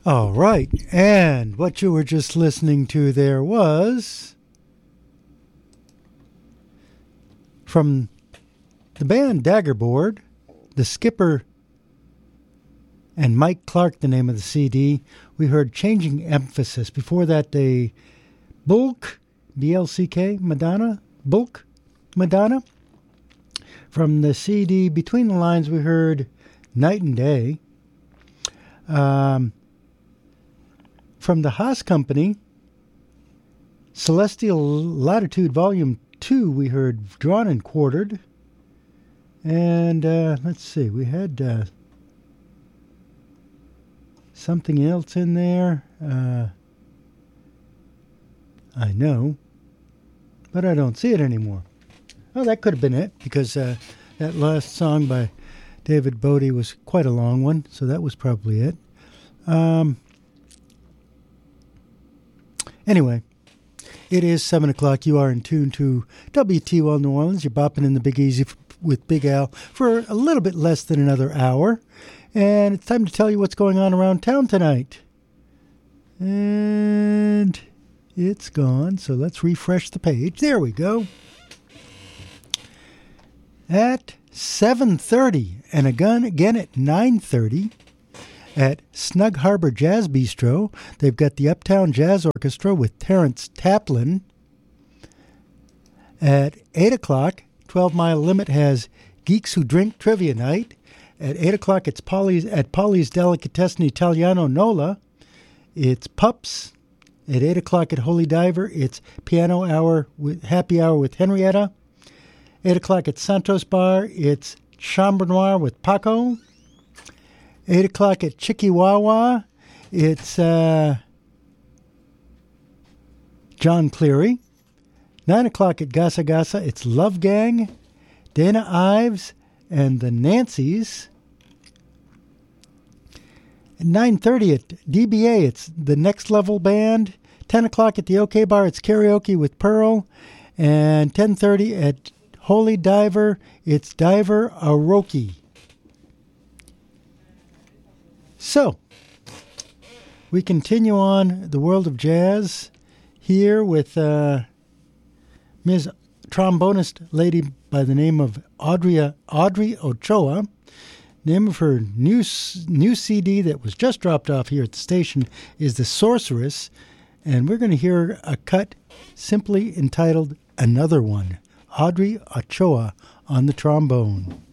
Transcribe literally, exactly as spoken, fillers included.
All right, and what you were just listening to there was from the band Daggerboard, The Skipper and Mike Clark, the name of the C D. We heard Changing Emphasis. Before that, the Bulk, B L C K, Madonna, Bulk, Madonna. From the C D Between the Lines, we heard Night and Day. Um, from the Haas Company, Celestial Latitude Volume two, we heard Drawn and Quartered. And uh, let's see, we had uh, something else in there. Uh, I know, but I don't see it anymore. Oh, that could have been it, because uh, that last song by David Bowie was quite a long one, so that was probably it. Um, anyway, it is seven o'clock. You are in tune to W T L New Orleans. You're bopping in the Big Easy f- with Big Al for a little bit less than another hour. And it's time to tell you what's going on around town tonight. And it's gone, so let's refresh the page. There we go. At seven thirty, and again, again at nine thirty, at Snug Harbor Jazz Bistro, they've got the Uptown Jazz Orchestra with Terrence Taplin. At eight o'clock, twelve Mile Limit has Geeks Who Drink Trivia Night. At eight o'clock, it's Polly's, at Polly's Delicatessen Italiano Nola. It's Pups. At eight o'clock at Holy Diver, it's Piano Hour, with Happy Hour with Henrietta. eight o'clock at Santos Bar, it's Chambre Noire with Paco. eight o'clock at Chikiwawa, it's uh, John Cleary. nine o'clock at Gasa Gasa, it's Love Gang, Dana Ives, and the Nancys. At nine thirty at D B A, it's the Next Level Band. ten o'clock at the OK Bar, it's Karaoke with Pearl. And ten thirty at Holy Diver, it's Diver Aroki. So, we continue on the world of jazz here with uh, Miz Trombonist lady by the name of Audrey, Audrey Ochoa. Name of her new new C D that was just dropped off here at the station is The Sorceress, and we're going to hear a cut simply entitled Another One. Audrey Ochoa on the trombone.